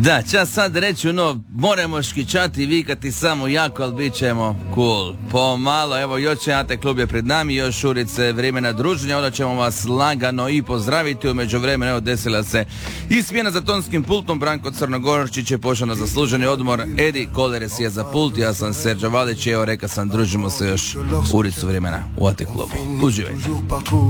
Da, čas sad reći moramo škičati i vikati samo jako, ali bit ćemo cool. Pomalo, evo još Ante klub je pred nami, još urice vremena druženja, onda ćemo vas lagano i pozdraviti. U međuvremenu, evo, desila se i smjena za tonskim pultom, Branko Crnogorčić je pošao na zasluženi odmor, Edi Koleres je za pult, ja sam Serđo Valić i evo, reka sam, družimo se još uricu vremena u Ante klubu. Uživajte.